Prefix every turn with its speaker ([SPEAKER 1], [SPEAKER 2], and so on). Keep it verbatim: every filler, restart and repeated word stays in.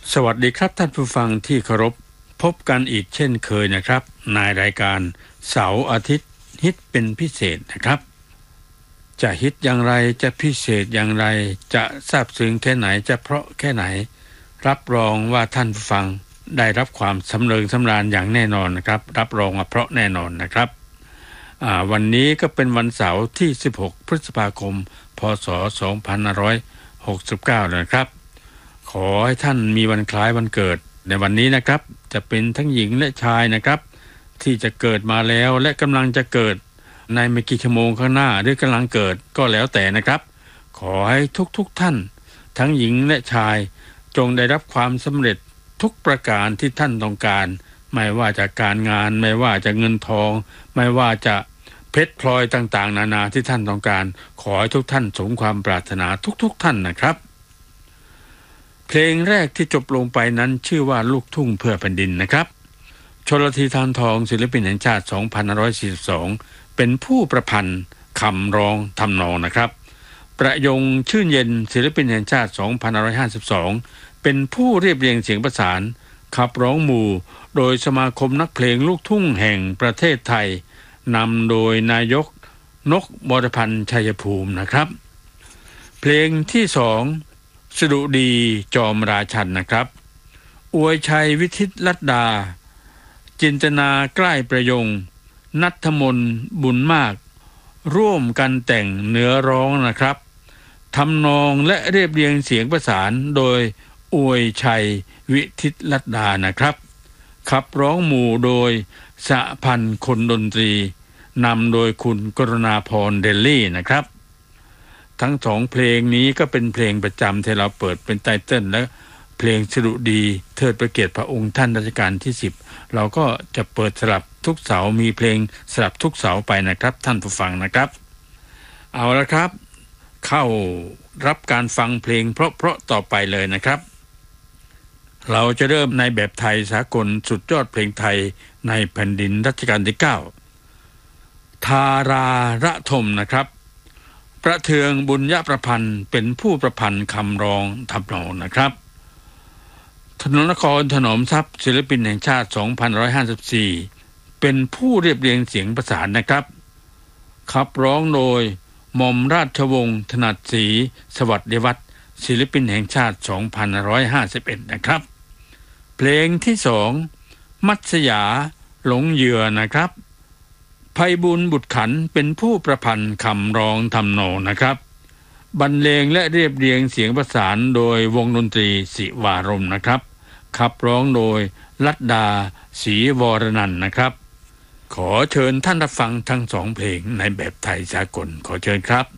[SPEAKER 1] สวัสดีครับท่านผู้ฟังที่เคารพพบกันอีกเช่นเคยนะครับในรายการเสาร์อาทิตย์ฮิตเป็นพิเศษนะครับจะฮิตอย่างไรจะพิเศษอย่างไรจะซาบซึ้งแค่ไหนจะเพราะแค่ไหนรับรองว่าท่านผู้ฟังได้รับความสำเริงสำราญอย่างแน่นอนนะครับรับรองว่าเพราะแน่นอนนะครับอ่าวันนี้ก็เป็นวันเสาร์ที่สิบหกพฤษภาคมพ.ศ. สองพันห้าร้อยหกสิบเก้าแล้วนะครับขอให้ท่านมีวันคล้ายวันเกิดในวันนี้นะครับจะเป็นทั้งหญิงและชายนะครับที่จะเกิดมาแล้วและกำลังจะเกิดในไม่กี่ชั่วโมงข้างหน้าหรือกำลังเกิดก็แล้วแต่นะครับขอให้ทุกๆ ท่านทั้งหญิงและชายจงได้รับความสำเร็จทุกประการที่ท่านต้องการไม่ว่าจะการงานไม่ว่าจะเงินทองไม่ว่าจะเพชรพลอยต่างๆนานาที่ท่านต้องการขอให้ทุกท่านสมความปรารถนาทุกๆท่านนะครับเพลงแรกที่จบลงไปนั้นชื่อว่าลูกทุ่งเพื่อแผ่นดินนะครับชลธี ธารทองศิลปินแห่งชาติ สองพันห้าร้อยสี่สิบสอง เป็นผู้ประพันธ์คำร้องทำนองนะครับประยงชื่นเย็นศิลปินแห่งชาติ สองพันห้าร้อยห้าสิบสอง เป็นผู้เรียบเรียงเสียงประสานขับร้องหมู่โดยสมาคมนักเพลงลูกทุ่งแห่งประเทศไทยนำโดยนายกนกบรพันธ์ชัยภูมินะครับเพลงที่สองสดุดีจอมราชันนะครับอวยชัยวิทิตลัดดาจินตนาใกล้ประยงณัฐมนบุญมากร่วมกันแต่งเนื้อร้องนะครับทำนองและเรียบเรียงเสียงประสานโดยอวยชัยวิทิตลัดดานะครับขับร้องหมู่โดยสหพันธ์คนดนตรีนำโดยคุณกรุณาพรเดลลี่นะครับทั้งสองเพลงนี้ก็เป็นเพลงประจำที่เราเปิดเป็นไตเติ้ลและเพลงสดุดีเทิดพระเกียรติพระองค์ท่านรัชกาลที่สิบเราก็จะเปิดสลับทุกเสาร์มีเพลงสลับทุกเสาร์ไปนะครับท่านผู้ฟังนะครับเอาละครับเข้ารับการฟังเพลงเพราะๆต่อไปเลยนะครับเราจะเริ่มในแบบไทยสากลสุดยอดเพลงไทยในแผ่นดินรัชกาลที่เก้าทาราระทมนะครับประเทืองบุญยประพันธ์เป็นผู้ประพันธ์คำร้องทำนองนะครับถนนนครถนอมทรัพย์ศิลปินแห่งชาติ สองพันหนึ่งร้อยห้าสิบสี่ เป็นผู้เรียบเรียงเสียงประสานนะครับขับร้องโดยหม่อมราชวงศ์ถนัดศรีสวัสดิวัฒน์ศิลปินแห่งชาติ สองพันห้าร้อยห้าสิบเอ็ด นะครับเพลงที่สองมัตสยาหลงเหยื่อนะครับไพบูลย์บุตรขันธ์เป็นผู้ประพันธ์คำร้องทำนองนะครับบรรเลงและเรียบเรียงเสียงประสานโดยวงดนตรีศิวารมณ์นะครับขับร้องโดยลัดดาศรีวรนันท์นะครับขอเชิญท่านรับฟังทั้งสองเพลงในแบบไทยสากลขอเชิญครับ